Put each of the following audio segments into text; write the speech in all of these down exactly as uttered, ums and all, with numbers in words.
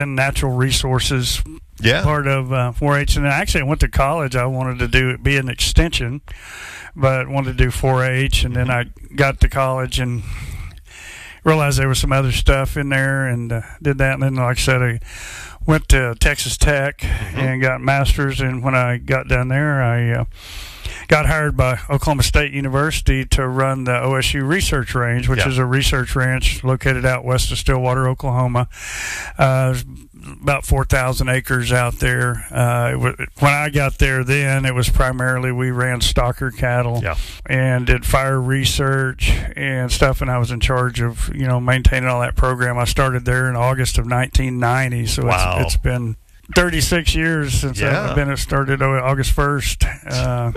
and natural resources. Yeah. Part of uh, four H. And actually, I went to college. I wanted to do be an extension, but wanted to do four H. And then I got to college and realized there was some other stuff in there, and uh, did that. And then, like I said, I went to Texas Tech mm-hmm. and got master's. And when I got down there, I uh, got hired by Oklahoma State University to run the O S U Research Range, which yeah. is a research ranch located out west of Stillwater, Oklahoma. Uh, about four thousand acres out there. Uh, when I got there then, it was primarily we ran stocker cattle yeah. and did fire research and stuff, and I was in charge of, you know, maintaining all that program. I started there in August of nineteen ninety, so wow. it's, it's been thirty-six years since yeah. I've been. It started August first uh,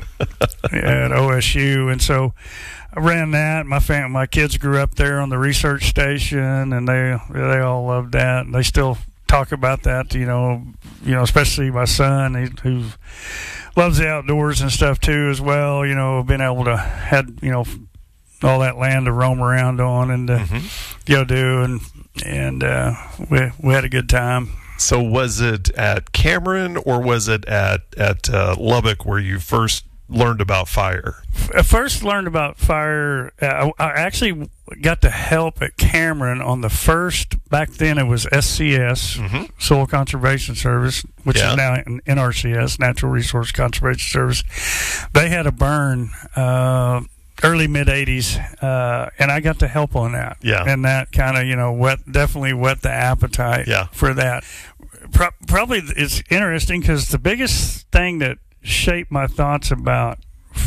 at O S U, and so I ran that. My fam- my kids grew up there on the research station, and they they all loved that. And they still talk about that, you know, you know, especially my son, he, who loves the outdoors and stuff too, as well. You know, being able to had, you know, all that land to roam around on and to mm-hmm. go do, and and uh, we we had a good time. So, was it at Cameron or was it at at uh, Lubbock where you first learned about fire? I first learned about fire. Uh, I actually got to help at Cameron on the first, back then it was S C S, mm-hmm. Soil Conservation Service, which yeah. is now N R C S, Natural Resource Conservation Service. They had a burn uh, early mid eighties, uh, and I got to help on that. Yeah. And that kind of, you know, wet, definitely whet the appetite yeah. for that. Pro- probably it's interesting because the biggest thing that shaped my thoughts about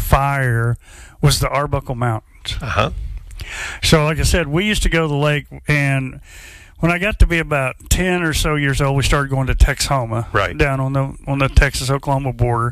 fire was the Arbuckle Mountains. Uh-huh. So, like I said, we used to go to the lake, and when I got to be about ten or so years old, we started going to Texhoma, right, down on the on the Texas-Oklahoma border.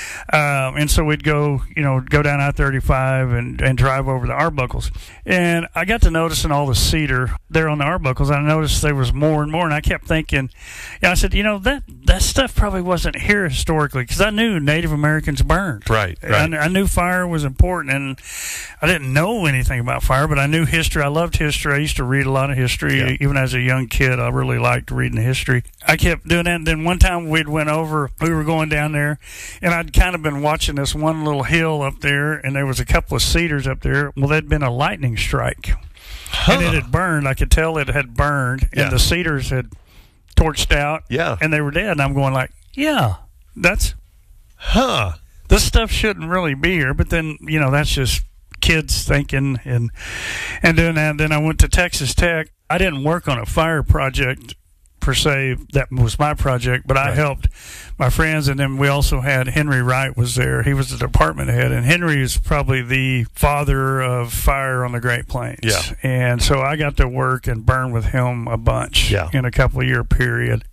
Um, and so we'd go, you know, go down I thirty-five and, and drive over the Arbuckles. And I got to noticing all the cedar there on the Arbuckles. I noticed there was more and more, and I kept thinking, and I said, you know, that, that stuff probably wasn't here historically, because I knew Native Americans burned. Right, right. I, I knew fire was important, and I didn't know anything about fire, but I knew history. I loved history. I used to read a lot of history, yeah. even as a young kid. I really liked reading history. I kept doing that, and then one time we'd went over, we were going down there, and I'd kind of been watching this one little hill up there, and there was a couple of cedars up there. Well, there'd been a lightning strike, huh. and it had burned. I could tell it had burned, yeah. and the cedars had torched out, yeah. and they were dead. And I'm going like, yeah, that's, huh. this stuff shouldn't really be here. But then, you know, that's just kids thinking and and doing that. Then I went to Texas Tech. I didn't work on a fire project per se. That was my project, but I right. helped my friends. And then we also had Henry Wright was there. He was the department head, and Henry is probably the father of fire on the Great Plains. Yeah. And so I got to work and burn with him a bunch yeah. in a couple of year period.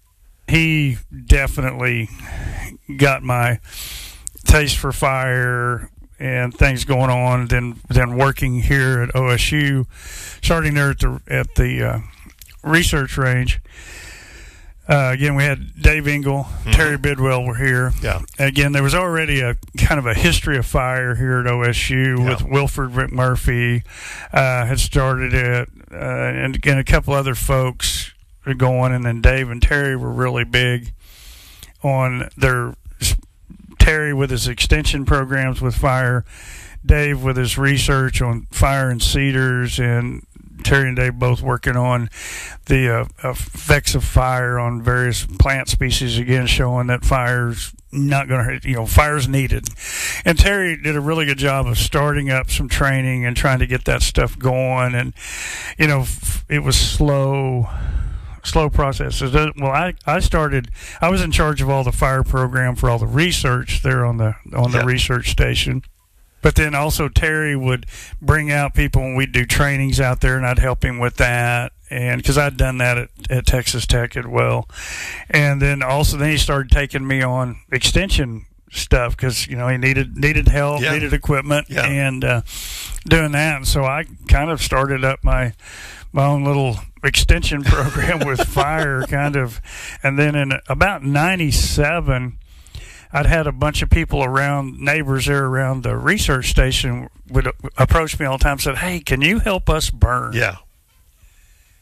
He definitely got my taste for fire and things going on. Then, then working here at O S U, starting there at the at the uh, research range. Uh, again, we had Dave Engel, mm-hmm. Terry Bidwell were here. Yeah. Again, there was already a kind of a history of fire here at O S U yeah. with Wilford McMurphy uh, had started it, uh, and again a couple other folks were going, and then Dave and Terry were really big on their. Terry with his extension programs with fire, Dave with his research on fire and cedars, and Terry and Dave both working on the uh, effects of fire on various plant species, again showing that fire's not going to hurt, you know, fire's needed. And Terry did a really good job of starting up some training and trying to get that stuff going, and, you know, it was slow. Slow processes. Well, I, I started. I was in charge of all the fire program for all the research there on the on the yeah. research station. But then also Terry would bring out people when we'd do trainings out there, and I'd help him with that. And because I'd done that at, at Texas Tech as well. And then also then he started taking me on extension stuff because, you know, he needed needed help, yeah. needed equipment, yeah. and uh, doing that. And so I kind of started up my my own little extension program with fire, kind of. And then in about ninety-seven, I'd had a bunch of people around, neighbors there around the research station would approach me all the time and said, hey, can you help us burn? Yeah.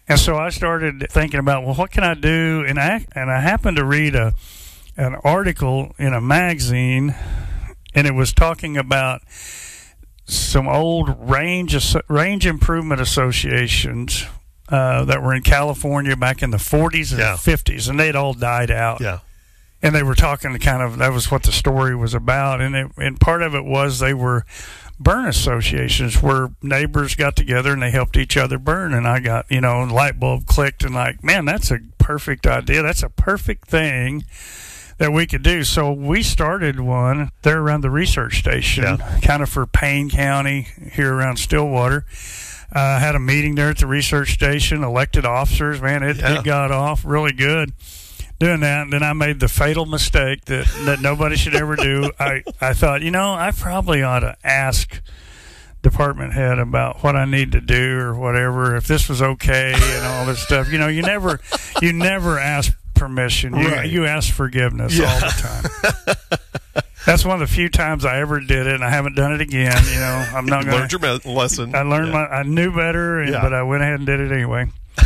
And so I started thinking about, well, what can I do? And I and I happened to read a an article in a magazine, and it was talking about some old range range improvement associations uh, that were in California back in the forties and yeah. fifties, and they'd all died out. Yeah. And they were talking to kind of, that was what the story was about. And it, and part of it was they were burn associations where neighbors got together and they helped each other burn. And I got, you know, light bulb clicked and like, man, that's a perfect idea. That's a perfect thing that we could do. So we started one there around the research station, yeah. kind of for Payne County here around Stillwater. Uh, had a meeting there at the research station, elected officers. Man, it, yeah. it got off really good doing that. And then I made the fatal mistake that, that nobody should ever do. I, I thought, you know, I probably ought to ask department head about what I need to do or whatever, if this was okay and all this stuff. You know, you never, you never ask permission. You, right. you ask forgiveness yeah. all the time. That's one of the few times I ever did it, and I haven't done it again. You know, I'm not going to learn your lesson. I learned yeah. my. I knew better, and, yeah. but I went ahead and did it anyway.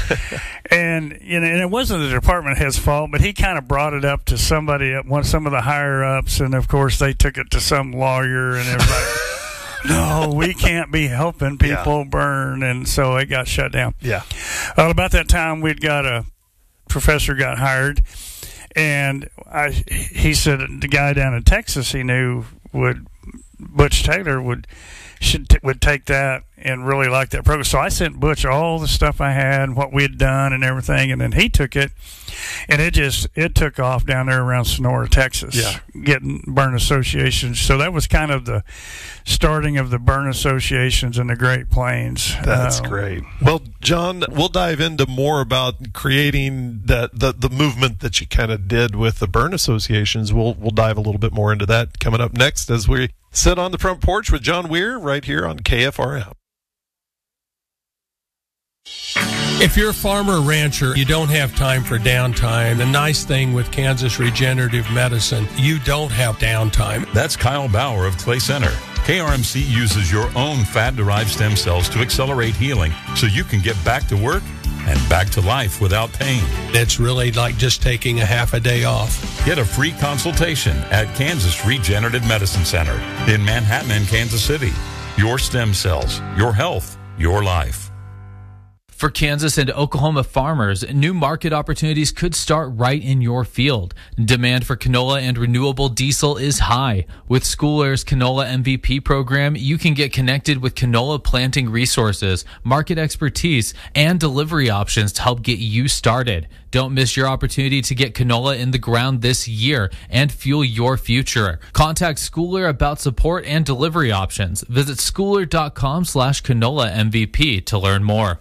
and you know, and it wasn't the department head's fault, but he kind of brought it up to somebody at one, some of the higher ups, and of course they took it to some lawyer, and it was like, no, we can't be helping people yeah. burn, and so it got shut down. Yeah. Well, about that time, we'd got a professor got hired. And I, he said the guy down in Texas he knew would, Butch Taylor would, should t- would take that and really like that program. So I sent Butch all the stuff I had, and what we had done, and everything, and then he took it, and it just it took off down there around Sonora, Texas, yeah. getting burn associations. So that was kind of the starting of the burn associations in the Great Plains. That's uh, great. Well, John, we'll dive into more about creating that the the movement that you kind of did with the burn associations. We'll we'll dive a little bit more into that coming up next as we sit on the front porch with John Weir right here on K F R M. If you're a farmer or rancher, you don't have time for downtime. The nice thing with Kansas Regenerative Medicine, you don't have downtime. That's Kyle Bauer of Clay Center. K R M C uses your own fat-derived stem cells to accelerate healing so you can get back to work and back to life without pain. It's really like just taking a half a day off. Get a free consultation at Kansas Regenerative Medicine Center in Manhattan and Kansas City. Your stem cells, your health, your life. For Kansas and Oklahoma farmers, new market opportunities could start right in your field. Demand for canola and renewable diesel is high. With School Air's Canola M V P program, you can get connected with canola planting resources, market expertise, and delivery options to help get you started. Don't miss your opportunity to get canola in the ground this year and fuel your future. Contact School Air about support and delivery options. Visit schooler.com slash canola MVP to learn more.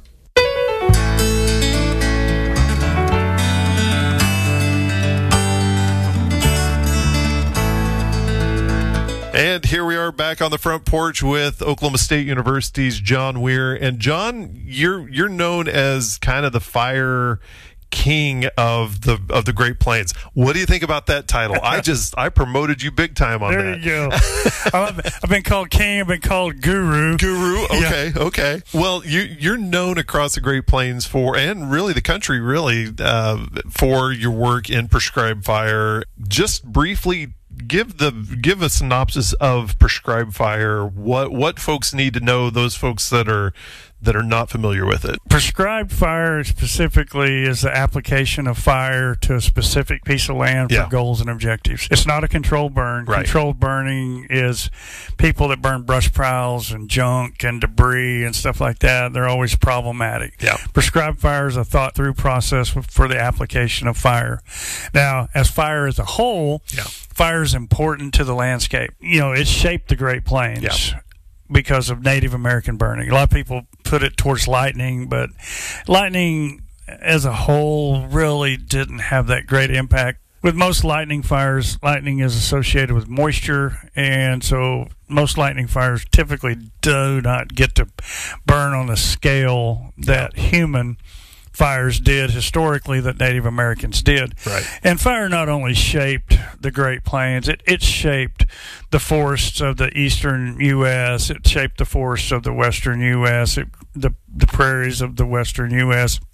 And here we are back on the front porch with Oklahoma State University's John Weir. And John, you're you're known as kind of the fire king of the of the Great Plains. What do you think about that title? I just I promoted you big time on there that. There you go. I've, I've been called king. I've been called guru. Guru. Okay. Yeah. Okay. Well, you you're known across the Great Plains for, and really the country, really uh, for your work in prescribed fire. Just briefly. Give the give a synopsis of prescribed fire. What what folks need to know? Those folks that are that are not familiar with it. Prescribed fire specifically is the application of fire to a specific piece of land for yeah. goals and objectives. It's not a controlled burn. Right. Controlled burning is people that burn brush piles and junk and debris and stuff like that. They're always problematic. Yeah. Prescribed fire is a thought through process for the application of fire. Now, as fire as a whole, yeah. fire is important to the landscape. You know, it shaped the Great Plains. Yeah. Because of Native American burning. A lot of people put it towards lightning, but lightning as a whole really didn't have that great impact. With most lightning fires, lightning is associated with moisture, and so most lightning fires typically do not get to burn on the scale that human fires did historically, that Native Americans did. Right. And fire not only shaped the Great Plains, it, it shaped the forests of the eastern U S, it shaped the forests of the western U S, it, the, the prairies of the western U S.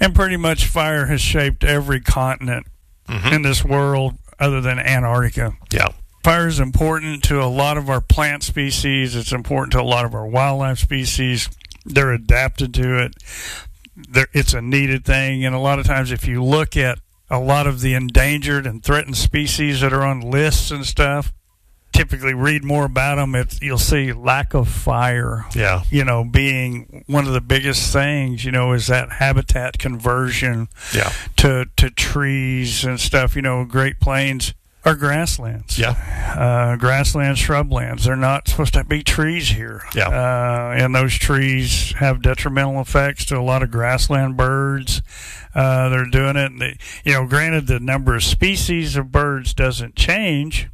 And pretty much fire has shaped every continent mm-hmm. in this world other than Antarctica. Yeah. Fire is important to a lot of our plant species. It's important to a lot of our wildlife species. They're adapted to it. They're, it's a needed thing. And a lot of times if you look at a lot of the endangered and threatened species that are on lists and stuff, typically read more about them, it's, you'll see lack of fire, yeah. you know, being one of the biggest things, you know, is that habitat conversion yeah. to, to trees and stuff. You know, Great Plains are grasslands. Yeah. Uh, grasslands, shrublands. They're not supposed to be trees here. Yeah. Uh, and those trees have detrimental effects to a lot of grassland birds. Uh, they're doing it. And they, you know, granted, the number of species of birds doesn't change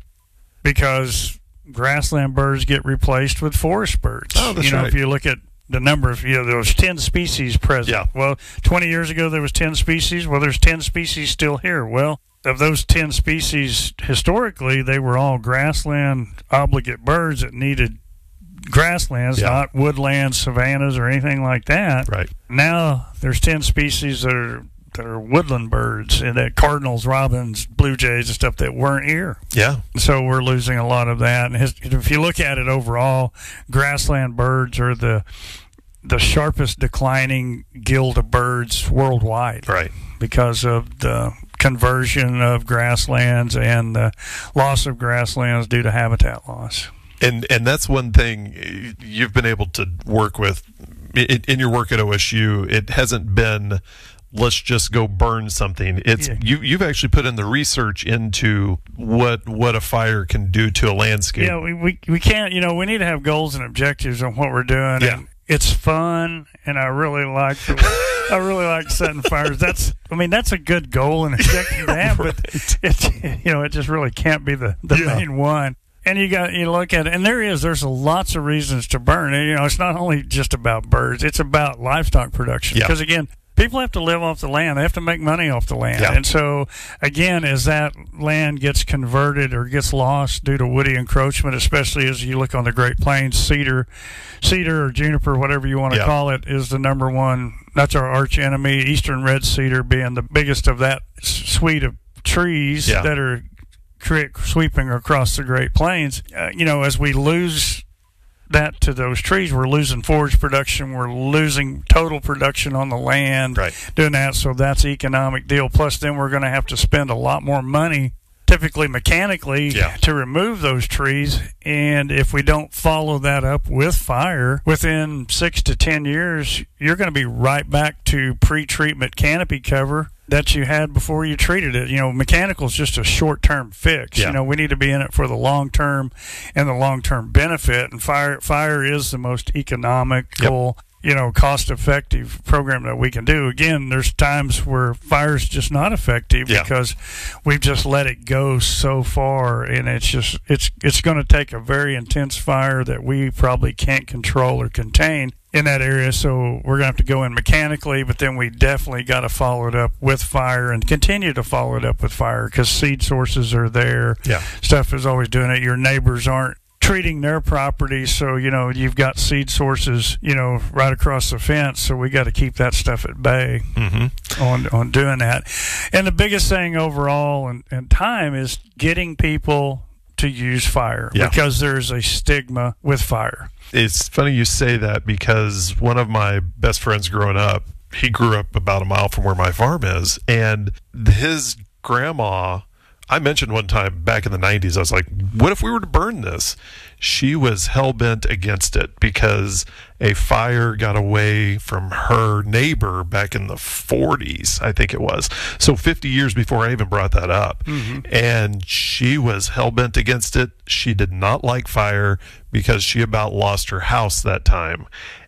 because grassland birds get replaced with forest birds. Oh, that's you know, right. if you look at the number of, you know, there was ten species present. Yeah. Well, twenty years ago there was ten species. Well, there's ten species still here. Well, of those ten species, historically, they were all grassland obligate birds that needed grasslands, yeah. not woodlands, savannas, or anything like that. Right. Now there's ten species that are that are woodland birds, and that cardinals, robins, blue jays, and stuff that weren't here. Yeah. So we're losing a lot of that. And his, if you look at it overall, grassland birds are the the sharpest declining guild of birds worldwide. Right. Because of the conversion of grasslands and the loss of grasslands due to habitat loss. And and that's one thing you've been able to work with in, in your work at O S U. It hasn't been, let's just go burn something. It's yeah. you you've actually put in the research into what what a fire can do to a landscape. Yeah, we, we we can't, you know, we need to have goals and objectives on what we're doing. Yeah. And it's fun, and I really like the, I really like setting fires. That's, I mean, that's a good goal and objective to have, Right. but it, you know, it just really can't be the, the Yeah. main one. And you got, you look at it, and there is, there's lots of reasons to burn. And, you know, it's not only just about birds, it's about livestock production. Yeah. Because again, people have to live off the land. They have to make money off the land. Yeah. And so, again, as that land gets converted or gets lost due to woody encroachment, especially as you look on the Great Plains, cedar, cedar or juniper, whatever you want to Yeah. call it, is the number one. That's our arch enemy. Eastern red cedar being the biggest of that suite of trees Yeah. that are cre- sweeping across the Great Plains. Uh, you know, as we lose that to those trees, we're losing forage production, we're losing total production on the land, Right. doing that, so that's economic deal. Plus then we're going to have to spend a lot more money, typically mechanically, Yeah. to remove those trees. And if we don't follow that up with fire, within six to ten years, you're going to be right back to pre-treatment canopy cover that you had before you treated it. You know, mechanical is just a short-term fix. Yeah. You know, we need to be in it for the long-term and the long-term benefit. And fire, fire is the most economical, you know, cost-effective program that we can do. Again, there's times where fire's just not effective Yeah. because we've just let it go so far, and it's just it's it's going to take a very intense fire that we probably can't control or contain in that area. So we're going to have to go in mechanically, but then we definitely got to follow it up with fire and continue to follow it up with fire because seed sources are there. Yeah. Stuff is always doing it. Your neighbors aren't treating their property, so you know you've got seed sources, you know, right across the fence. So we got to keep that stuff at bay Mm-hmm. on on doing that. And the biggest thing overall and, and time is getting people to use fire Yeah. because there's a stigma with fire. It's funny you say that because one of my best friends growing up, he grew up about a mile from where my farm is, and his grandma, I mentioned one time back in the nineties, I was like, what if we were to burn this? She was hell-bent against it because a fire got away from her neighbor back in the forties, I think it was. So fifty years before I even brought that up. Mm-hmm. And she was hell-bent against it. She did not like fire because she about lost her house that time.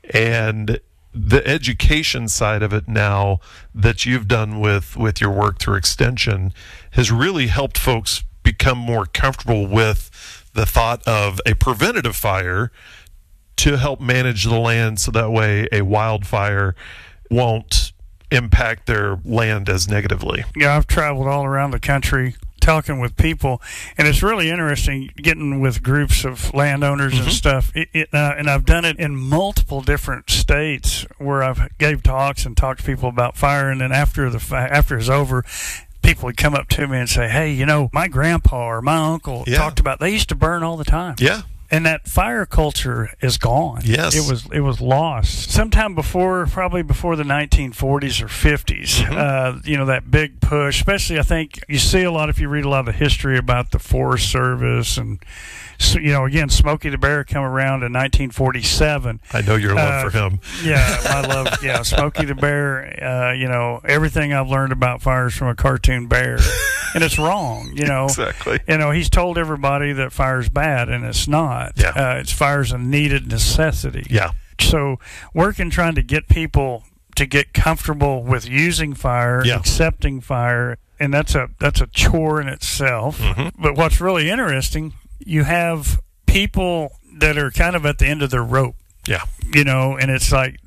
And the education side of it now that you've done with, with your work through Extension has really helped folks become more comfortable with the thought of a preventative fire to help manage the land so that way a wildfire won't impact their land as negatively. Yeah, I've traveled all around the country t- talking with people, and it's really interesting getting with groups of landowners mm-hmm. and stuff. It, it, uh, and I've done it in multiple different states where I've gave talks and talked to people about fire, and then after the after it's over, people would come up to me and say, "Hey, you know, my grandpa or my uncle yeah. talked about they used to burn all the time." Yeah. And that fire culture is gone. Yes, it was it was lost sometime before, probably before the nineteen forties or fifties. Mm-hmm. Uh, you know, that big push. Especially, I think you see a lot if you read a lot of the history about the Forest Service, and so, you know, again, Smokey the Bear come around in nineteen forty-seven. I know your love uh, for him. Yeah, my love. Yeah, Smokey the Bear. Uh, you know, everything I've learned about fire is from a cartoon bear, and it's wrong. You know, exactly. You know, he's told everybody that fire's bad, and it's not. Yeah. Uh, it's fire's a needed necessity. Yeah. So working trying to get people to get comfortable with using fire, yeah. accepting fire, and that's a that's a chore in itself. Mm-hmm. But what's really interesting, you have people that are kind of at the end of their rope. Yeah. You know, and it's like,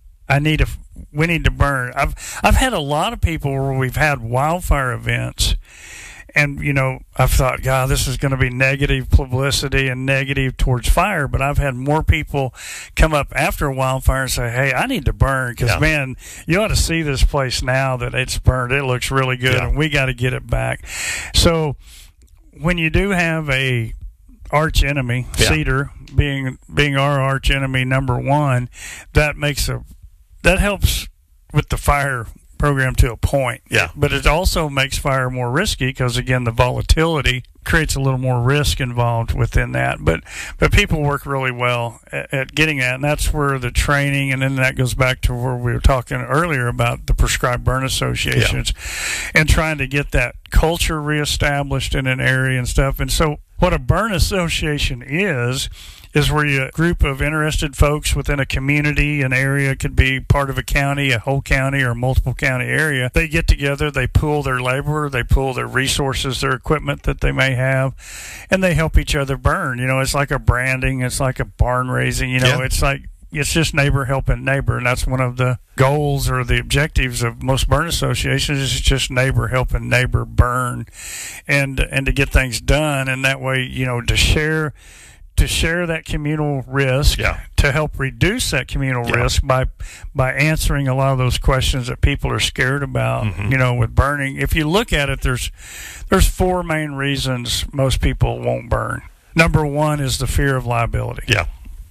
I need a we need to burn. I've I've had a lot of people where we've had wildfire events. And, you know, I've thought, God, this is going to be negative publicity and negative towards fire. But I've had more people come up after a wildfire and say, hey, I need to burn because, yeah. man, you ought to see this place now that it's burned. It looks really good, yeah. and we got to get it back. So when you do have a arch enemy, yeah. cedar being being our arch enemy number one, that makes a that helps with the fire program to a point. Yeah. But it also makes fire more risky because, again, the volatility creates a little more risk involved within that. But but people work really well at, at getting that, and that's where the training, and then that goes back to where we were talking earlier about the prescribed burn associations yeah. and trying to get that culture reestablished in an area and stuff. And so what a burn association is, is where you a group of interested folks within a community, an area, could be part of a county, a whole county, or multiple county area. They get together, they pool their labor, they pool their resources, their equipment that they may have, and they help each other burn. You know, it's like a branding, it's like a barn raising, you know, yeah. it's like, it's just neighbor helping neighbor, and that's one of the goals or the objectives of most burn associations is just neighbor helping neighbor burn and and to get things done, and that way, you know, to share to share that communal risk, yeah. to help reduce that communal yeah. risk by by answering a lot of those questions that people are scared about, mm-hmm. you know, with burning. If you look at it, there's there's four main reasons most people won't burn. Number one is the fear of liability. Yeah.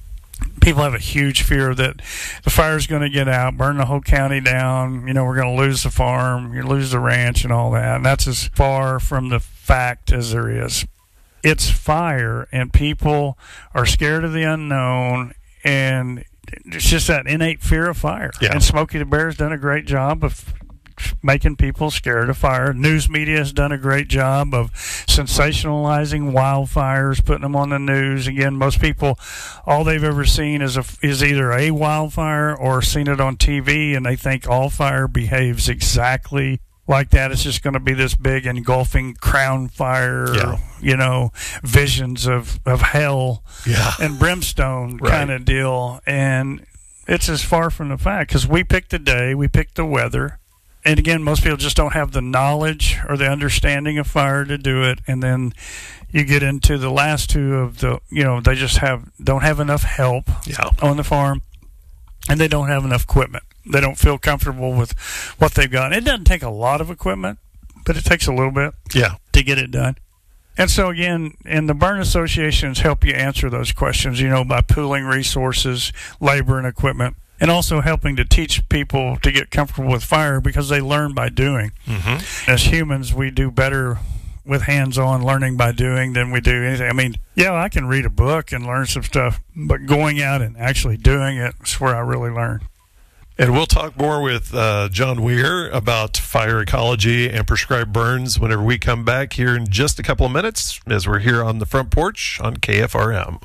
People have a huge fear that the fire's going to get out, burn the whole county down, you know, we're going to lose the farm, you lose the ranch and all that. And that's as far from the fact as there is. It's fire, and people are scared of the unknown, and it's just that innate fear of fire. Yeah. And Smokey the Bear's done a great job of making people scared of fire. News media has done a great job of sensationalizing wildfires, putting them on the news. Again, most people, all they've ever seen is a, is either a wildfire or seen it on T V, and they think all fire behaves exactly like that. It's just going to be this big engulfing crown fire, yeah. you know, visions of, of hell yeah. and brimstone right. kind of deal. And it's as far from the fact, because we picked the day, we picked the weather. And again, most people just don't have the knowledge or the understanding of fire to do it. And then you get into the last two of the, you know, they just have don't have enough help yeah. on the farm, and they don't have enough equipment. They don't feel comfortable with what they've got. It doesn't take a lot of equipment, but it takes a little bit yeah. to get it done. And so, again, and the burn associations help you answer those questions, you know, by pooling resources, labor, and equipment, and also helping to teach people to get comfortable with fire because they learn by doing. Mm-hmm. As humans, we do better with hands-on learning by doing than we do anything. I mean, yeah, I can read a book and learn some stuff, but going out and actually doing it is where I really learn. And we'll talk more with uh, John Weir about fire ecology and prescribed burns whenever we come back here in just a couple of minutes as we're here on the front porch on K F R M.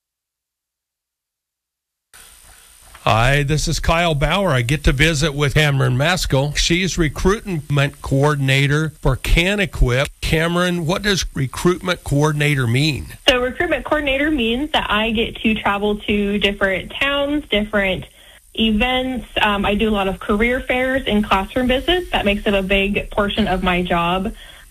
Hi, this is Kyle Bauer. I get to visit with Cameron Maskell. She's recruitment coordinator for CanEquip. Cameron, what does recruitment coordinator mean? So recruitment coordinator means that I get to travel to different towns, different events. Um, I do a lot of career fairs and classroom visits. That makes it a big portion of my job.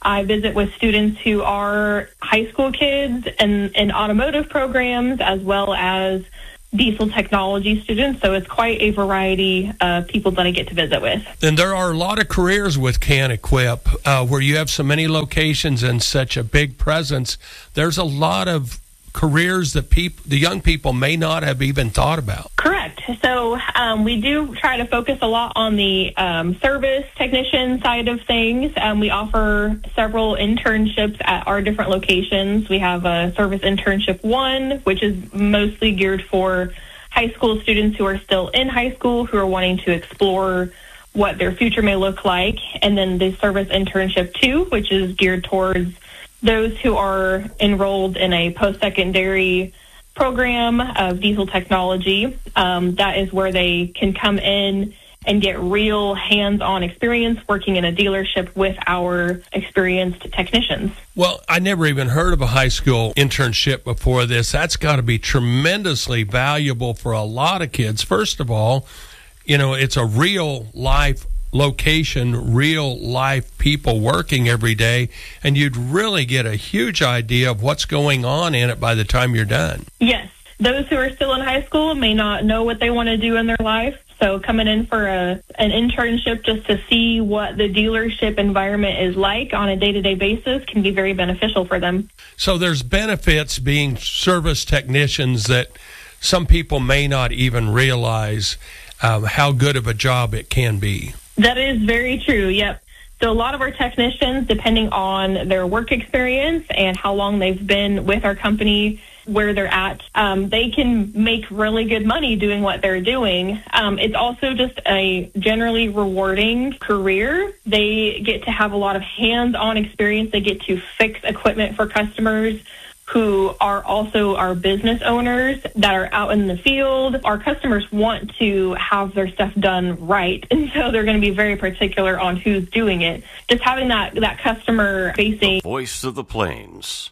I visit with students who are high school kids and in automotive programs, as well as diesel technology students. So it's quite a variety of people that I get to visit with. And there are a lot of careers with Can-Equip, uh, where you have so many locations and such a big presence. There's a lot of careers that people, the young people may not have even thought about. Correct. So um, we do try to focus a lot on the um, service technician side of things. Um, we offer several internships at our different locations. We have a service internship one, which is mostly geared for high school students who are still in high school, who are wanting to explore what their future may look like. And then the service internship two, which is geared towards those who are enrolled in a post-secondary program of diesel technology. Um, that is where they can come in and get real hands-on experience working in a dealership with our experienced technicians. Well, I never even heard of a high school internship before this. That's got to be tremendously valuable for a lot of kids. First of all, you know, it's a real life location, real life people working every day, and you'd really get a huge idea of what's going on in it by the time you're done. Yes. Those who are still in high school may not know what they want to do in their life, so coming in for a an internship just to see what the dealership environment is like on a day-to-day basis can be very beneficial for them. So there's benefits being service technicians that some people may not even realize um, how good of a job it can be. That is very true, yep. So a lot of our technicians, depending on their work experience and how long they've been with our company, where they're at, um, they can make really good money doing what they're doing. Um, it's also just a generally rewarding career. They get to have a lot of hands-on experience. They get to fix equipment for customers who are also our business owners that are out in the field. Our customers want to have their stuff done right, and so they're going to be very particular on who's doing it. Just having that, that customer-facing... Voice of the Plains,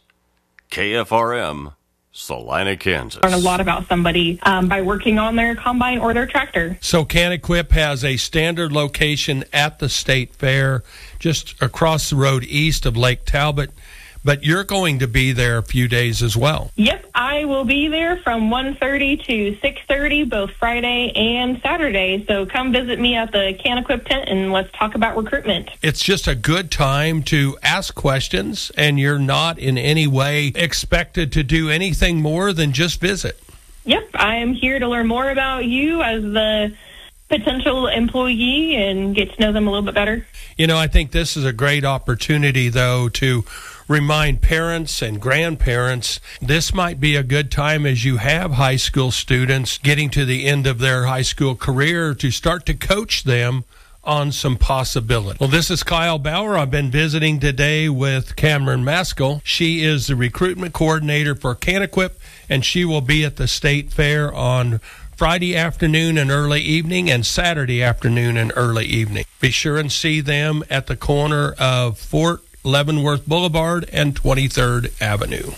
K F R M, Salina, Kansas. Learn a lot about somebody um, by working on their combine or their tractor. So Can-Equip has a standard location at the State Fair, just across the road east of Lake Talbot. But you're going to be there a few days as well. Yep, I will be there from one thirty to six thirty, both Friday and Saturday. So come visit me at the Can-Equip tent and let's talk about recruitment. It's just a good time to ask questions, and you're not in any way expected to do anything more than just visit. Yep, I am here to learn more about you as the potential employee and get to know them a little bit better. You know, I think this is a great opportunity, though, to remind parents and grandparents this might be a good time as you have high school students getting to the end of their high school career to start to coach them on some possibility. Well, this is Kyle Bauer. I've been visiting today with Cameron Maskell. She is the recruitment coordinator for Can-Equip, and she will be at the State Fair on Friday afternoon and early evening and Saturday afternoon and early evening. Be sure and see them at the corner of Fort Leavenworth Boulevard and twenty-third Avenue.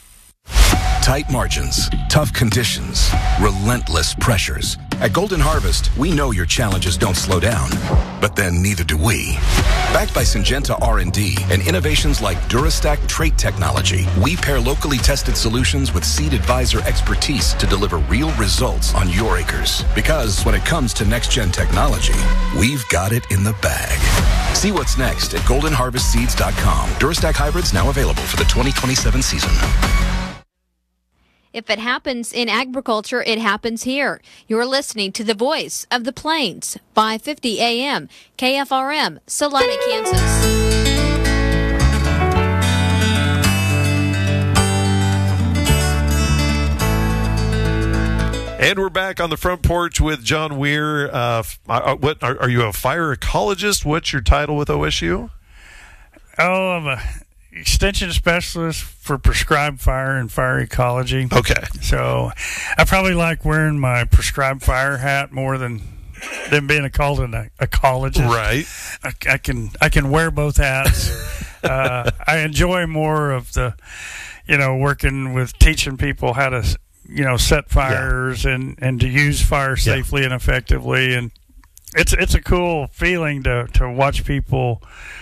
Tight margins, tough conditions, relentless pressures. At Golden Harvest, we know your challenges don't slow down, but then neither do we. Backed by Syngenta R and D and innovations like Durastack trait technology, we pair locally tested solutions with Seed Advisor expertise to deliver real results on your acres. Because when it comes to next-gen technology, we've got it in the bag. See what's next at golden harvest seeds dot com. Durastack hybrids now available for the twenty twenty-seven season. If it happens in agriculture, it happens here. You're listening to the Voice of the Plains, five fifty A M, K F R M, Salina, Kansas. And we're back on the front porch with John Weir. Uh, what are, are you a fire ecologist? What's your title with O S U? Oh, I'm a extension specialist for prescribed fire and fire ecology. Okay. So I probably like wearing my prescribed fire hat more than than being a called an ecologist. Right. I, I can I can wear both hats. uh, I enjoy more of the, you know, working with teaching people how to, you know, set fires yeah. and, and to use fire safely yeah. and effectively. And it's it's a cool feeling to, to watch people,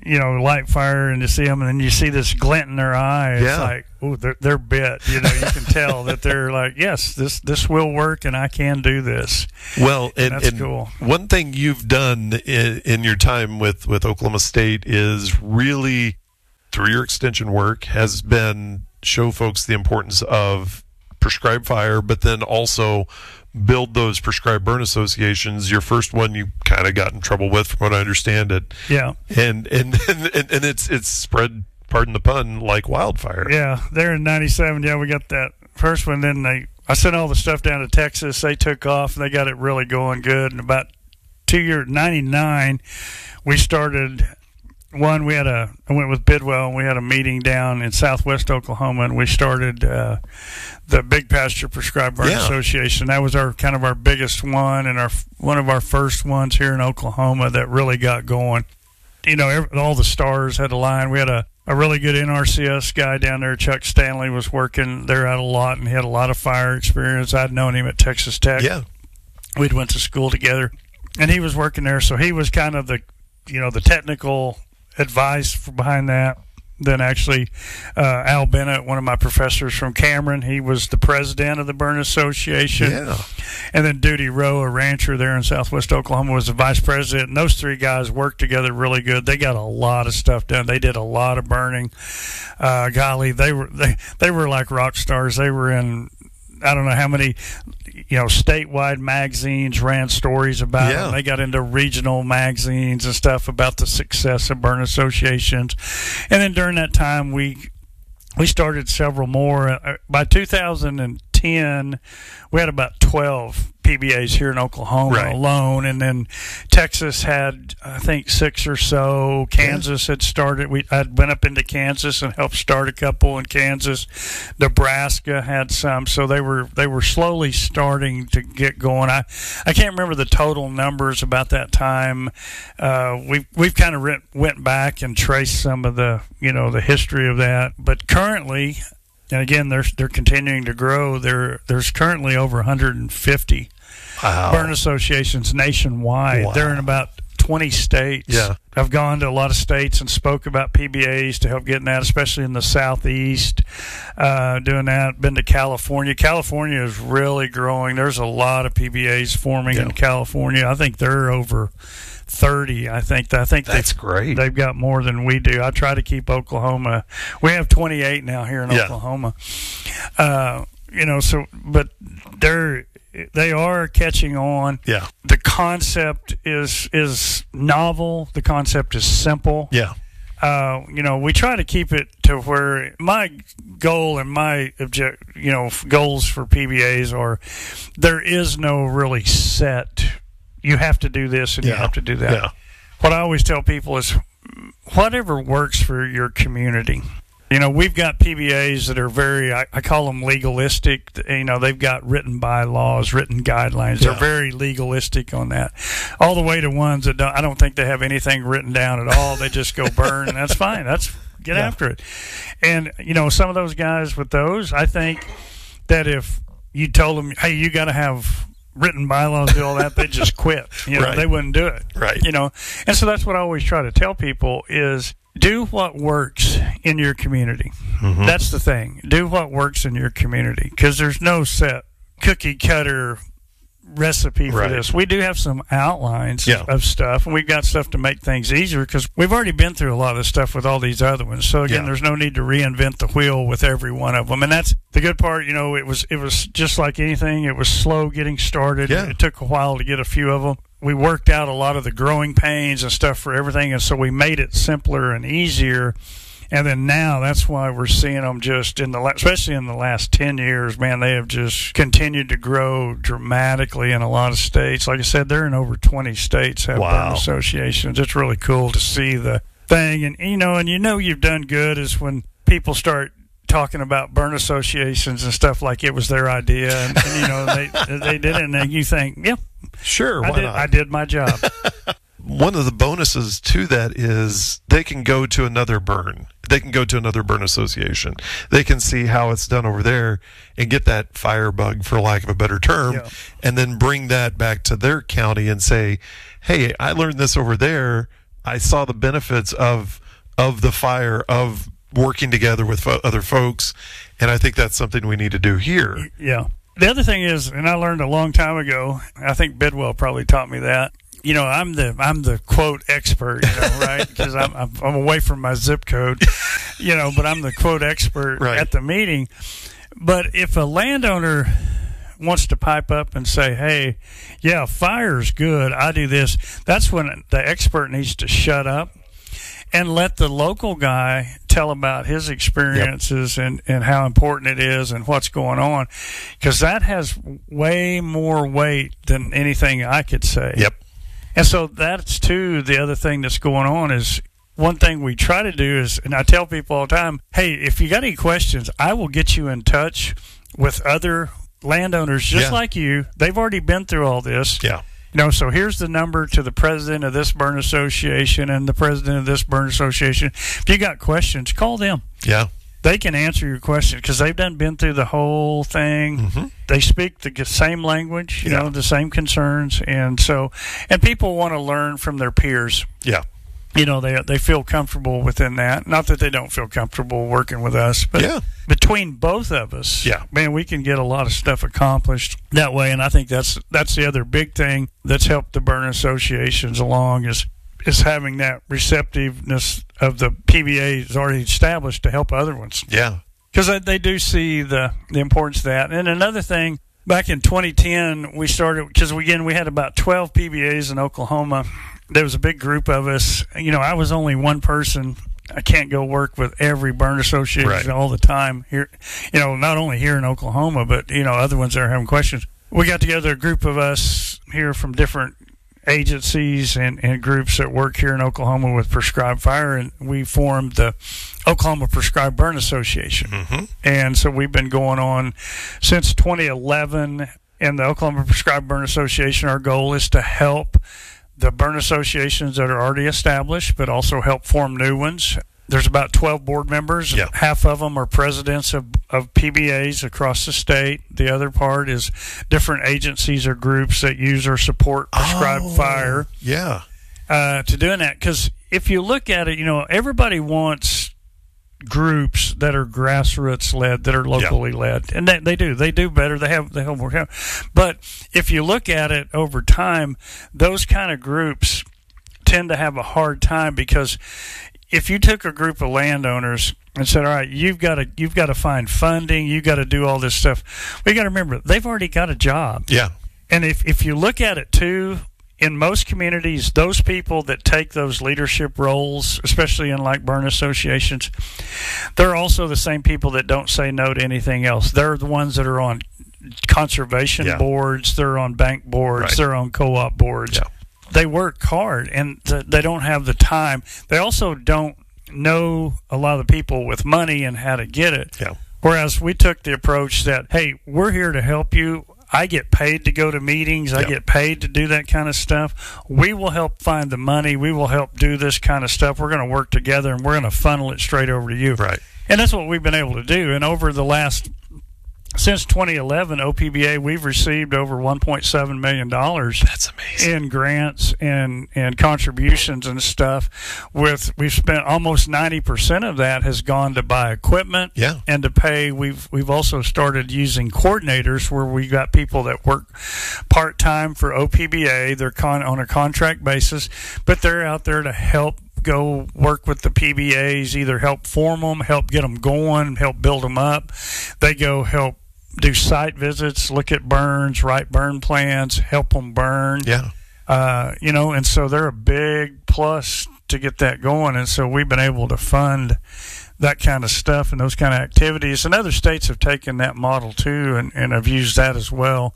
you know, light fire and to see them, and then you see this glint in their eye. It's Yeah. like, oh, they're, they're bit. You know, you can tell that they're like, yes, this this will work, and I can do this. Well, and, That's and cool. one thing you've done in, in your time with, with Oklahoma State is really, through your extension work, has been show folks the importance of prescribed fire, but then also build those prescribed burn associations. Your first one you kind of got in trouble with, from what I understand it. Yeah. And and and, and it's it's spread, pardon the pun, like wildfire. Yeah, there in ninety-seven, yeah, we got that first one. Then they, I sent all the stuff down to Texas. They took off, and they got it really going good. And about two years, ninety-nine, we started one. We had a, I went with Bidwell, and we had a meeting down in southwest Oklahoma, and we started uh, the Big Pasture Prescribed Burn Yeah. Association. That was our kind of our biggest one, and our one of our first ones here in Oklahoma that really got going. You know, every, all the stars had a line. We had a a really good N R C S guy down there, Chuck Stanley, was working there out a lot, and he had a lot of fire experience. I'd known him at Texas Tech. Yeah. We'd went to school together, and he was working there, so he was kind of the, you know, the technical advice for behind that. Then actually, uh, Al Bennett, one of my professors from Cameron, he was the president of the Burn Association. Yeah. And then Duty Rowe, a rancher there in southwest Oklahoma, was the vice president. And those three guys worked together really good. They got a lot of stuff done. They did a lot of burning. Uh, golly, they were they they were like rock stars. They were in, I don't know how many, you know, statewide magazines ran stories about Yeah. them. They got into regional magazines and stuff about the success of burn associations. And then during that time, we we started several more. Uh, by two thousand ten, we had about twelve P B As here in Oklahoma Right. alone, and then Texas had, I think, six or so. Kansas had started. We I'd went up into Kansas and helped start a couple in Kansas. Nebraska had some, so they were they were slowly starting to get going. I I can't remember the total numbers about that time. Uh, we we've kind of went, went back and traced some of the you know the history of that, but currently. And again, they're they're continuing to grow. There there's currently over one hundred fifty Wow. burn associations nationwide. Wow. They're in about twenty states. Yeah. I've gone to a lot of states and spoke about P B As to help getting that, especially in the southeast. Uh, doing that. Been to California. California is really growing. There's a lot of P B As forming Yeah. in California. I think they're over thirty. I think I think That's they've, great. They've got more than we do. I try to keep Oklahoma. We have twenty-eight now here in Yeah. Oklahoma. Uh, you know, so but they're they are catching on. Yeah. The concept is is novel. The concept is simple. Yeah. Uh, you know, we try to keep it to where my goal and my object, you know, goals for P B As are there is no really set. You have to do this and you Yeah. have to do that. Yeah. What I always tell people is whatever works for your community. You know, we've got P B As that are very, I, I call them legalistic. You know, they've got written bylaws, written guidelines. Yeah. They're very legalistic on that. All the way to ones that don't, I don't think they have anything written down at all. They just go burn, and that's fine. That's get Yeah. after it. And, you know, some of those guys with those, I think that if you told them, hey, you got to have written bylaws, do all that, they just quit. You know, Right. they wouldn't do it. Right. You know, and so that's what I always try to tell people is do what works in your community. Mm-hmm. That's the thing. Do what works in your community because there's no set cookie cutter recipe for Right. this. We do have some outlines Yeah. of stuff, and we've got stuff to make things easier because we've already been through a lot of this stuff with all these other ones. So again, Yeah. there's no need to reinvent the wheel with every one of them, and that's the good part. You know, it was it was just like anything. It was slow getting started. Yeah. It took a while to get a few of them. We worked out a lot of the growing pains and stuff for everything, and so we made it simpler and easier. And then now that's why we're seeing them just in the, la- especially in the last ten years, man, they have just continued to grow dramatically in a lot of states. Like I said, they're in over twenty states have Wow. burn associations. It's really cool to see the thing. And, you know, and you know you've done good is when people start talking about burn associations and stuff like it was their idea. And, and you know, they, they did it. And then you think, yeah, Sure. I Why did, not? I did my job. One of the bonuses to that is they can go to another burn. They can go to another burn association. They can see how it's done over there and get that fire bug, for lack of a better term, Yeah. and then bring that back to their county and say, hey, I learned this over there. I saw the benefits of of the fire, of working together with fo- other folks, and I think that's something we need to do here. Yeah. The other thing is, and I learned a long time ago, I think Bidwell probably taught me that. You know, I'm the I'm the quote expert, you know, right? Because I'm, I'm I'm away from my zip code, you know, but I'm the quote expert right. at the meeting. But if a landowner wants to pipe up and say, "Hey, yeah, fire's good. I do this," that's when the expert needs to shut up and let the local guy tell about his experiences yep. and, and how important it is and what's going on, because that has way more weight than anything I could say. Yep. And so that's, too, the other thing that's going on is one thing we try to do is, and I tell people all the time, hey, if you got any questions, I will get you in touch with other landowners just yeah. like you. They've already been through all this. Yeah. You know, so here's the number to the president of this burn association and the president of this burn association. If you got questions, call them. Yeah. They can answer your question because they've done been through the whole thing. Mm-hmm. They speak the same language, you yeah. know, the same concerns. And so, and people want to learn from their peers. Yeah. You know, they they feel comfortable within that. Not that they don't feel comfortable working with us, but yeah. between both of us, yeah. man, we can get a lot of stuff accomplished that way. And I think that's that's the other big thing that's helped the burn associations along is is having that receptiveness of the P B As already established to help other ones. Yeah. Because they, they do see the, the importance of that. And another thing, back in twenty ten, we started, because again, we had about twelve P B As in Oklahoma. There was a big group of us. You know, I was only one person. I can't go work with every burn association right. all the time here. You know, not only here in Oklahoma, but, you know, other ones that are having questions. We got together a group of us here from different agencies and, and groups that work here in Oklahoma with Prescribed Fire, and we formed the Oklahoma Prescribed Burn Association. Mm-hmm. And so we've been going on since twenty eleven. In the Oklahoma Prescribed Burn Association, our goal is to help the burn associations that are already established, but also help form new ones. There's about twelve board members. Yeah. Half of them are presidents of, of P B As across the state. The other part is different agencies or groups that use or support Prescribed oh, Fire. Yeah. Uh, to doing that, because if you look at it, you know, everybody wants groups that are grassroots led, that are locally yeah. led, and they, they do. They do better. They have they have more. But if you look at it over time, those kind of groups tend to have a hard time, because if you took a group of landowners and said, all right, you've got to you've got to find funding, you got to do all this stuff, we got to remember they've already got a job. Yeah. And if if you look at it too, in most communities, those people that take those leadership roles, especially in like burn associations, they're also the same people that don't say no to anything else. They're the ones that are on conservation yeah. boards, they're on bank boards, right. they're on co-op boards. Yeah. They work hard, and th- they don't have the time. They also don't know a lot of the people with money and how to get it. Yeah. Whereas we took the approach that, hey, we're here to help you. I get paid to go to meetings. I yep. get paid to do that kind of stuff. We will help find the money. We will help do this kind of stuff. We're going to work together, and we're going to funnel it straight over to you. Right. And that's what we've been able to do. And over the last, since twenty eleven, O P B A, we've received over one point seven million dollars. That's amazing. In grants and, and contributions and stuff. With we've spent almost ninety percent of that has gone to buy equipment yeah. and to pay. We've we've also started using coordinators where we got people that work part time for O P B A. They're con, on a contract basis, but they're out there to help go work with the P B As, either help form them, help get them going, help build them up. They go help do site visits, look at burns, write burn plans, help them burn. Yeah. Uh, you know, and so they're a big plus to get that going. And so we've been able to fund that kind of stuff and those kind of activities. And other states have taken that model too, and, and have used that as well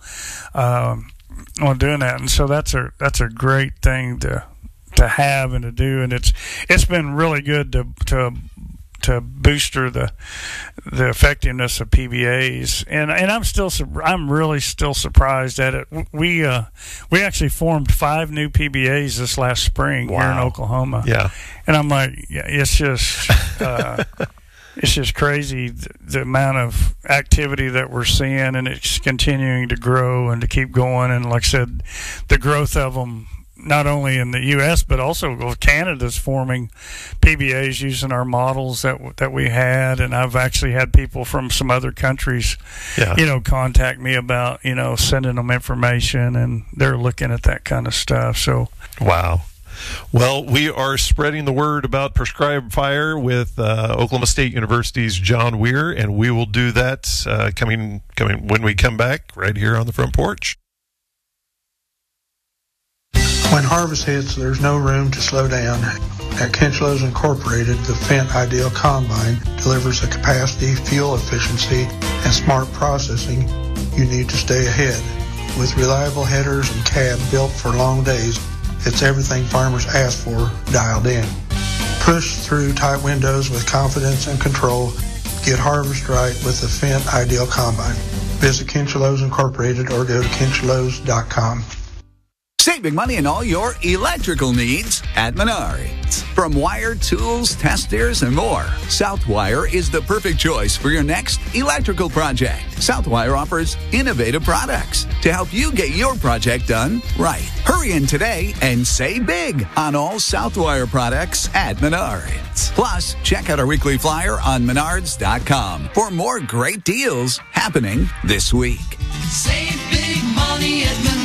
um, on doing that. And so that's a that's a great thing to to have and to do. And it's it's been really good to to to booster the the effectiveness of P B As, and and I'm still I'm really still surprised at it. We uh we actually formed five new P B As this last spring wow. here in Oklahoma. Yeah, and I'm like, yeah, it's just uh, it's just crazy the, the amount of activity that we're seeing, and it's continuing to grow and to keep going. And like I said, the growth of them not only in the U S but also Canada's forming P B As using our models that that we had, and I've actually had people from some other countries, yeah. you know, contact me about, you know, sending them information, and they're looking at that kind of stuff. So, wow. Well, we are spreading the word about prescribed fire with uh, Oklahoma State University's John Weir, and we will do that uh, coming coming when we come back right here on the front porch. When harvest hits, there's no room to slow down. At Kinchlows Incorporated, the Fendt Ideal Combine delivers the capacity, fuel efficiency, and smart processing you need to stay ahead. With reliable headers and cab built for long days, it's everything farmers ask for dialed in. Push through tight windows with confidence and control. Get harvest right with the Fendt Ideal Combine. Visit Kinchlows Incorporated or go to kinchlows dot com. Save big money on all your electrical needs at Menards. From wire, tools, testers, and more, Southwire is the perfect choice for your next electrical project. Southwire offers innovative products to help you get your project done right. Hurry in today and save big on all Southwire products at Menards. Plus, check out our weekly flyer on menards dot com for more great deals happening this week. Save big money at Menards.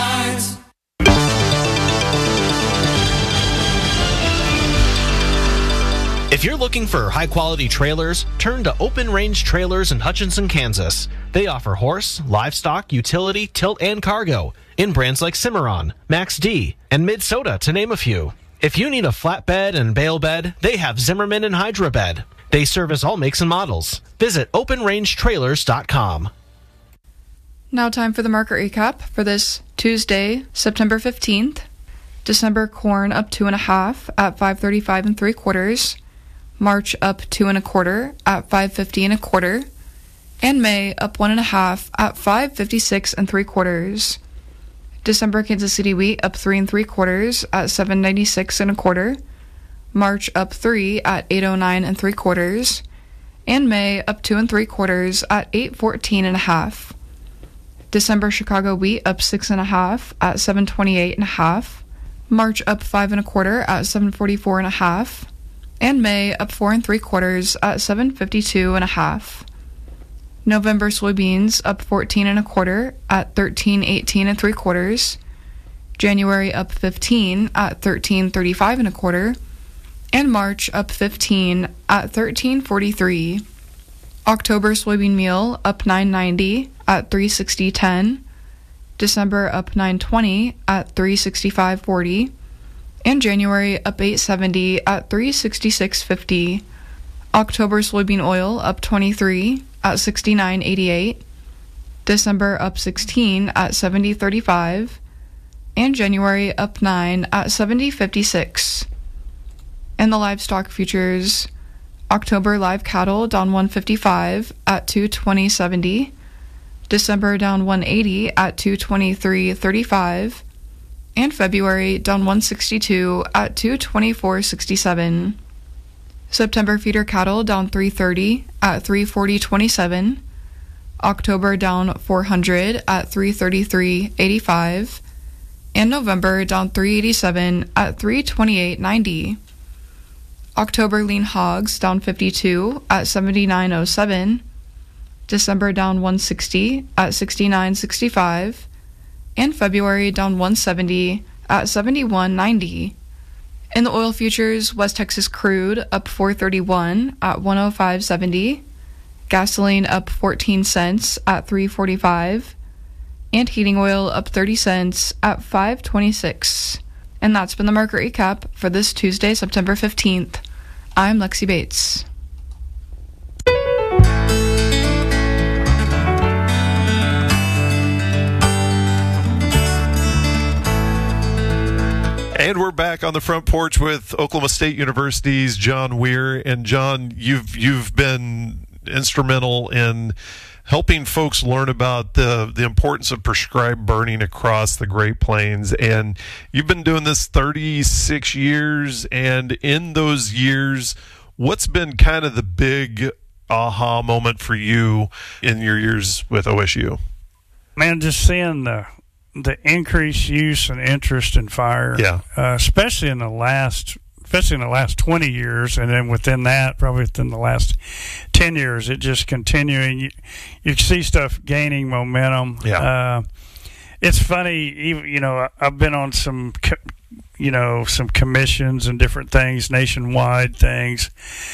If you're looking for high-quality trailers, turn to Open Range Trailers in Hutchinson, Kansas. They offer horse, livestock, utility, tilt, and cargo in brands like Cimarron, Max D, and Midsoda, to name a few. If you need a flatbed and bale bed, they have Zimmerman and Hydra Bed. They service all makes and models. Visit open range trailers dot com. Now time for the market recap for this Tuesday, September fifteenth. December corn up two and a half at five thirty-five and three quarters. March up two and a quarter at five fifty and a quarter, and May up one and a half at five fifty-six and three quarters. December Kansas City wheat up three and three quarters at seven ninety-six and a quarter. March up three at eight oh nine and three quarters, and May up two and three quarters at eight fourteen and a half. December Chicago wheat up six and a half at seven twenty-eight and a half. March up five and a quarter at seven forty-four and a half. And May up four and three quarters at seven fifty-two and a half. November soybeans up fourteen and a quarter at thirteen eighteen and three quarters. January up fifteen at thirteen thirty-five and a quarter, and March up fifteen at thirteen forty-three. October soybean meal up nine ninety at three sixty ten. December up nine twenty at three sixty-five forty. And January up eight seventy at three sixty-six fifty. October soybean oil up twenty-three at sixty-nine eighty-eight. December up sixteen at seventy thirty-five. And January up nine at seventy fifty-six. And the livestock futures, October live cattle down one fifty-five at two twenty seventy. December down one eighty at two twenty-three thirty-five. And February down one sixty-two at two twenty-four sixty-seven. September feeder cattle down three thirty at three forty twenty-seven. October down four hundred at three thirty-three eighty-five. And November down three eighty-seven at three twenty-eight ninety. October lean hogs down fifty-two at seventy-nine oh seven. December down one sixty at sixty-nine sixty-five. And February down one seventy at seventy-one ninety. In the oil futures, West Texas crude up four thirty-one at one oh five seventy. Gasoline up fourteen cents at three forty-five. And heating oil up thirty cents at five twenty-six. And that's been the market recap for this Tuesday, September fifteenth. I'm Lexi Bates. And we're back on the front porch with Oklahoma State University's John Weir. And John, you've you've been instrumental in helping folks learn about the the importance of prescribed burning across the Great Plains. And you've been doing this thirty-six years. And in those years, what's been kind of the big aha moment for you in your years with O S U? Man, just seeing the the increased use and interest in fire, Yeah. uh, especially in the last, especially in the last twenty years, and then within that, probably within the last ten years, it just continuing. You, you see stuff gaining momentum. Yeah. Uh, it's funny, even you know, I've been on some, co- you know, some commissions and different things, nationwide things.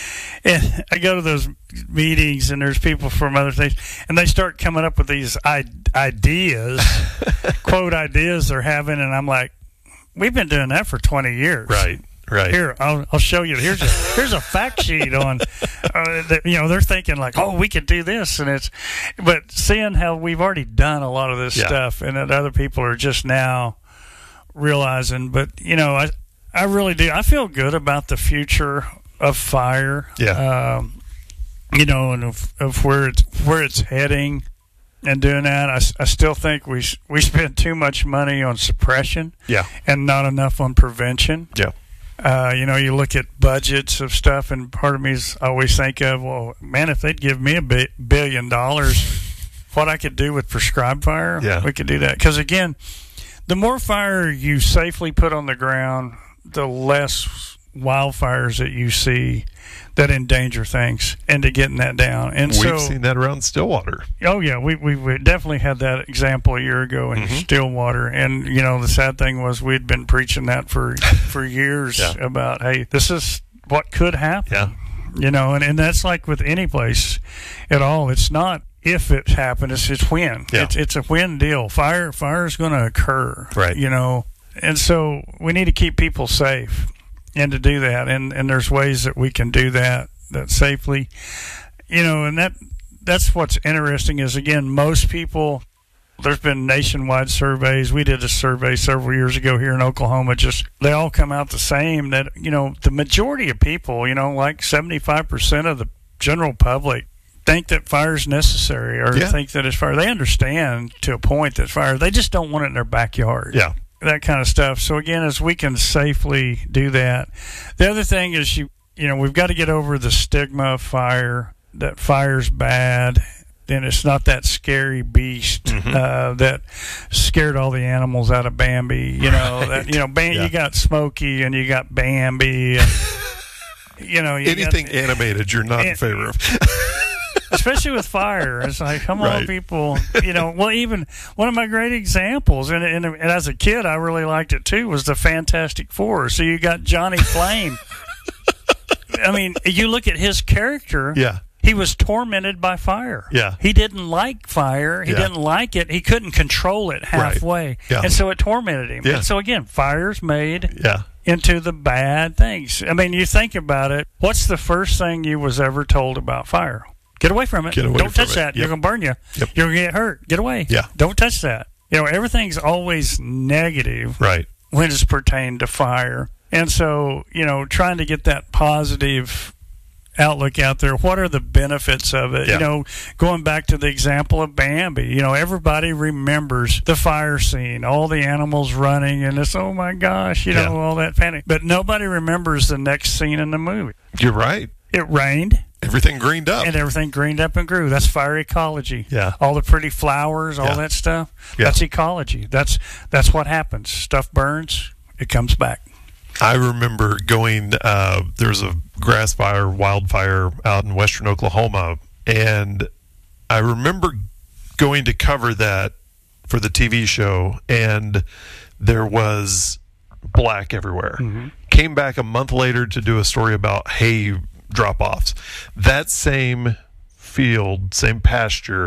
And I go to those meetings, and there's people from other things, and they start coming up with these I- ideas, quote ideas they're having, and I'm like, we've been doing that for twenty years. Right, right. Here, I'll, I'll show you. Here's a here's a fact sheet on, uh, that, you know, they're thinking like, oh, we could do this, and it's, but seeing how we've already done a lot of this Yeah. stuff, and that other people are just now realizing. But you know, I I really do. I feel good about the future of fire. Yeah. Um, you know, and of, of where it's where it's heading, and doing that, I, I still think we we spend too much money on suppression. Yeah. And not enough on prevention. Yeah. Uh, you know, you look at budgets of stuff, and part of me is I always think of, well, man, if they'd give me a bi- billion dollars, what I could do with prescribed fire, Yeah. we could do that. Because again, the more fire you safely put on the ground, the less wildfires that you see that endanger things, into getting that down. And We've so, seen that around Stillwater. oh yeah, we we we definitely had that example a year ago in Mhm. Stillwater. And you know, the sad thing was we'd been preaching that for for years Yeah. about, hey, this is what could happen. Yeah. You know, and, and that's like with any place at all. It's not if it happened, it's it's when. Yeah. It's it's a when deal. Fire fire is going to occur. Right. You know, and so we need to keep people safe, and to do that, and and there's ways that we can do that that safely. You know, and that that's what's interesting is, again, most people. There's been nationwide surveys. We did a survey several years ago here in Oklahoma. Just they all come out the same. That, you know, the majority of people, you know, like seventy-five percent of the general public, think that fire is necessary, or Yeah. think that it's fire. They understand to a point that fire. They just don't want it in their backyard. Yeah. That kind of stuff. So again, as we can safely do that, the other thing is you you know we've got to get over the stigma of fire. That fire's bad. Then it's not that scary beast Mm-hmm. uh, that scared all the animals out of Bambi. You know Right. that you know Bam- Yeah. you got Smokey and you got Bambi. And, you know you Anything got, animated, you're not in and- favor of. especially with fire. It's like, come on, Right. people. You know, well, even one of my great examples, and, and, and as a kid, I really liked it too, was the Fantastic Four. So you got Johnny Flame. I mean, you look at his character. Yeah. He was tormented by fire. Yeah. He didn't like fire. He Yeah. didn't like it. He couldn't control it halfway. Yeah. And so it tormented him. Yeah. And so, again, fire's made Yeah. into the bad things. I mean, you think about it. What's the first thing you was ever told about fire? Get away from it. Get away Don't from touch it. that. Yep. You're going to burn you. Yep. You're going to get hurt. Get away. Yeah. Don't touch that. You know, everything's always negative Right. when it's pertained to fire. And so, you know, trying to get that positive outlook out there. What are the benefits of it? Yeah. You know, going back to the example of Bambi, you know, everybody remembers the fire scene, all the animals running, and it's, oh my gosh, you Yeah. know, all that panic. But nobody remembers the next scene in the movie. You're right. It rained. Everything greened up. And everything greened up and grew. That's fire ecology. Yeah. All the pretty flowers, all Yeah. that stuff. Yeah. That's ecology. That's that's what happens. Stuff burns, it comes back. I remember going, uh, there was a grass fire, wildfire out in western Oklahoma, and I remember going to cover that for the T V show, and there was black everywhere. Mm-hmm. Came back a month later to do a story about hay drop-offs. That same field, same pasture,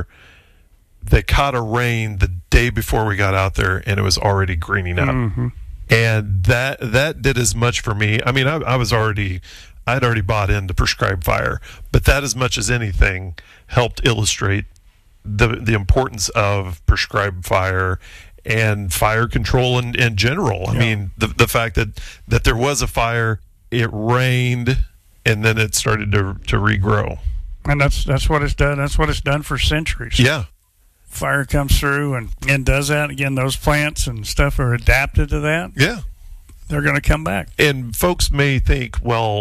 they caught a rain the day before we got out there, and it was already greening up. Mm-hmm. And that that did as much for me. I mean, I, I was already, I'd already bought into prescribed fire, but that, as much as anything, helped illustrate the the importance of prescribed fire and fire control in, in general. I Yeah. mean, the the fact that, that there was a fire, it rained, and then it started to to regrow. And that's that's what it's done. That's what it's done for centuries. Yeah. Fire comes through and, and does that. Again, those plants and stuff are adapted to that. Yeah. They're going to come back. And folks may think, well,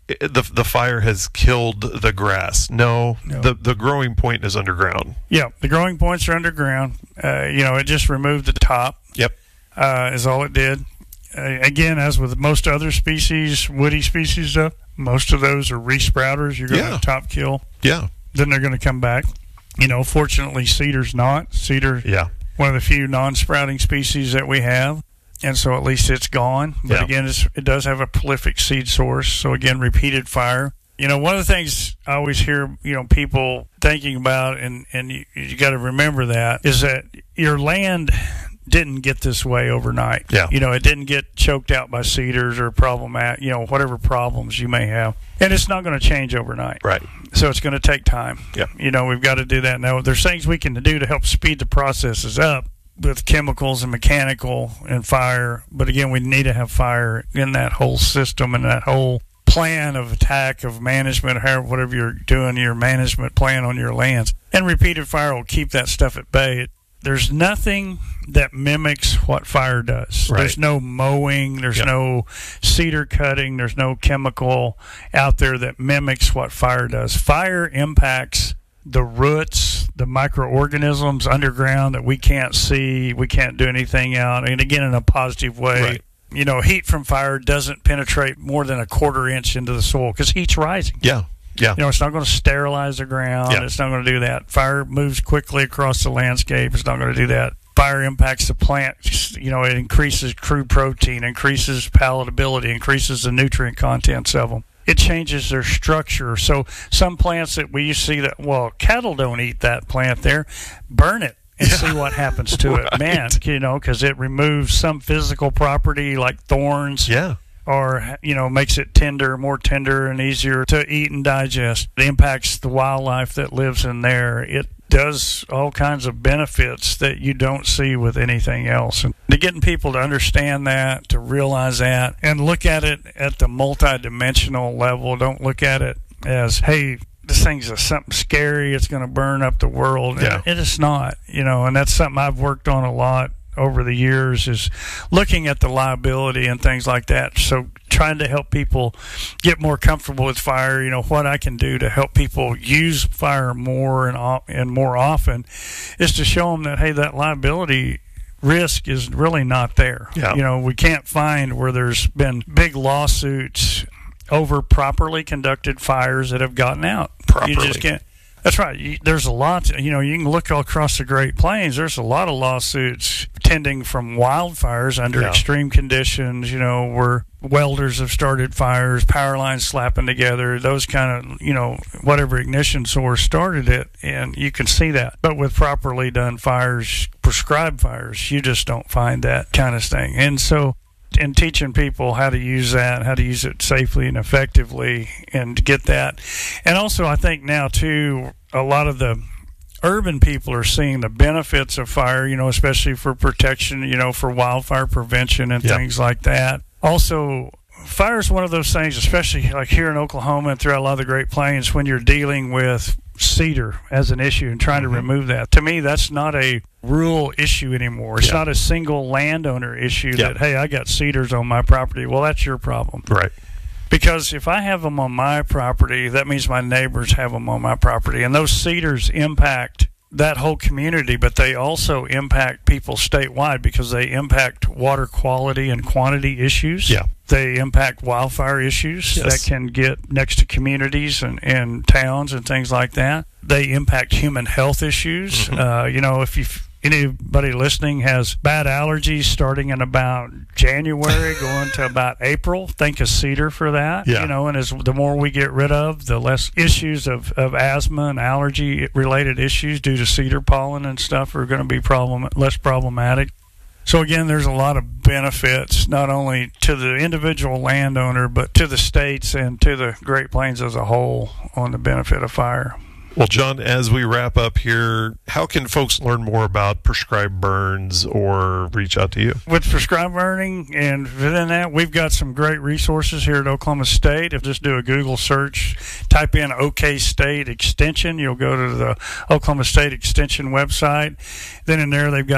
the the fire has killed the grass. No, No. the the growing point is underground. Yeah, the growing points are underground. Uh, you know, it just removed the top. Yep. Uh, is all it did. Uh, again, as with most other species, woody species stuff, most of those are resprouters. You're going to Yeah. have top kill. Yeah. Then they're going to come back. You know, fortunately, cedar's not. Cedar, Yeah. one of the few non-sprouting species that we have. And so at least it's gone. But Yeah. again, it's, it does have a prolific seed source. So again, repeated fire. You know, one of the things I always hear, you know, people thinking about, and, and you, you got to remember that, is that your land didn't get this way overnight. Yeah. You know, it didn't get choked out by cedars or problematic, you know, whatever problems you may have. And it's not going to change overnight. Right. So it's going to take time. Yeah. You know, we've got to do that now. There's things we can do to help speed the processes up with chemicals and mechanical and fire. But again, we need to have fire in that whole system and that whole plan of attack, of management, however, whatever you're doing, your management plan on your lands. And repeated fire will keep that stuff at bay. There's nothing that mimics what fire does. Right. There's no mowing, there's Yep. no cedar cutting, there's no chemical out there that mimics what fire does. Fire impacts the roots, the microorganisms underground that we can't see, we can't do anything out, and again, in a positive way. Right. You know, heat from fire doesn't penetrate more than a quarter inch into the soil because heat's rising. Yeah. Yeah. You know, it's not going to sterilize the ground. Yeah. It's not going to do that. Fire moves quickly across the landscape. It's not going to do that. Fire impacts the plant. You know, it increases crude protein, increases palatability, increases the nutrient contents of them. It changes their structure. So some plants that we used to see that, well, cattle don't eat that plant there, burn it and see what happens to it. Right. Man, you know, because it removes some physical property like thorns. Yeah. Or, you know, makes it tender, more tender and easier to eat and digest. It impacts the wildlife that lives in there. It does all kinds of benefits that you don't see with anything else. And to getting people to understand that, to realize that, and look at it at the multidimensional level. Don't look at it as, hey, this thing's a, something scary. It's going to burn up the world. Yeah. It is not, you know, and that's something I've worked on a lot over the years, is looking at the liability and things like that. So trying to help people get more comfortable with fire, you know, what I can do to help people use fire more and o- and more often is to show them that, hey, that liability risk is really not there. Yeah. You know, we can't find where there's been big lawsuits over properly conducted fires that have gotten out. Properly. You just can't. That's right. You, there's a lot, you know, you can look all across the Great Plains. There's a lot of lawsuits tending from wildfires under Yeah. extreme conditions, you know, where welders have started fires, power lines slapping together, those kind of, you know, whatever ignition source started it, and you can see that. But with properly done fires, prescribed fires, you just don't find that kind of thing. And so, in teaching people how to use that, how to use it safely and effectively, and to get that. And also, I think now, too, a lot of the urban people are seeing the benefits of fire, you know, especially for protection, you know, for wildfire prevention and Yeah. things like that. Also, fire is one of those things, especially like here in Oklahoma and throughout a lot of the Great Plains, when you're dealing with cedar as an issue and trying Mm-hmm. to remove that. To me, that's not a rural issue anymore. It's Yeah. not a single landowner issue Yeah. that, hey, I got cedars on my property. Well, that's your problem. Right. Because if I have them on my property, that means my neighbors have them on my property. And those cedars impact that whole community, but they also impact people statewide because they impact water quality and quantity issues. Yeah. They impact wildfire issues Yes. that can get next to communities and, and towns and things like that. They impact human health issues. Mm-hmm. Uh, you know, if you anybody listening has bad allergies starting in about January going to about April, think of cedar for that. Yeah. You know, and as the more we get rid of, the less issues of, of asthma and allergy related issues due to cedar pollen and stuff are going to be problem less problematic. So again, there's a lot of benefits, not only to the individual landowner, but to the states and to the Great Plains as a whole on the benefit of fire. Well, John, as we wrap up here, how can folks learn more about prescribed burns or reach out to you? With prescribed burning and within that, we've got some great resources here at Oklahoma State. If just do a Google search, type in OK State Extension, you'll go to the Oklahoma State Extension website. Then in there, they've got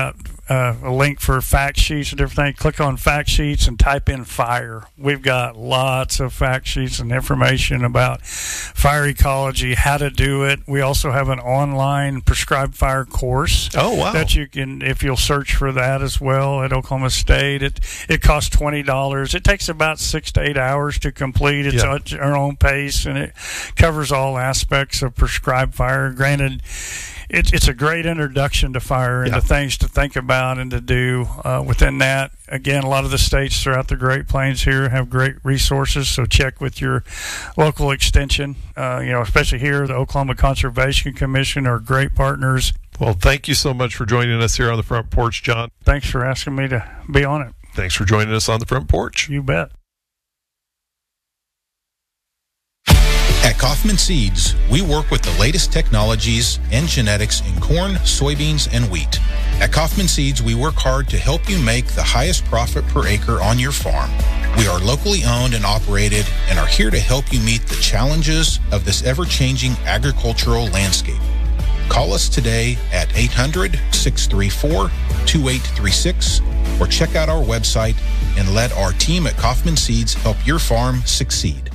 uh, a link for fact sheets and different things. Click on fact sheets and type in fire. We've got lots of fact sheets and information about fire ecology, how to do it. We also have an online prescribed fire course. Oh, wow. That you can, if you'll search for that as well at Oklahoma State. It it costs twenty dollars. It takes about six to eight hours to complete. It's Yeah. at our own pace, and it covers all aspects of prescribed fire. Granted, It's it's a great introduction to fire and Yeah. the things to think about and to do uh, within that. Again, a lot of the states throughout the Great Plains here have great resources, so check with your local extension. Uh, you know, especially here, the Oklahoma Conservation Commission are great partners. Well, thank you so much for joining us here on the Front Porch, John. Thanks for asking me to be on it. Thanks for joining us on the Front Porch. You bet. At Kaufman Seeds, we work with the latest technologies and genetics in corn, soybeans, and wheat. At Kaufman Seeds, we work hard to help you make the highest profit per acre on your farm. We are locally owned and operated and are here to help you meet the challenges of this ever-changing agricultural landscape. Call us today at eight hundred, six three four, two eight three six or check out our website and let our team at Kaufman Seeds help your farm succeed.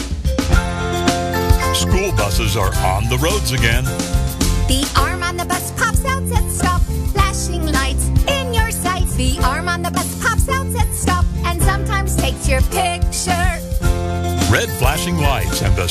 School buses are on the roads again. The arm on the bus pops out at stop, flashing lights in your sights. The arm on the bus pops out at stop and sometimes takes your picture. Red flashing lights and the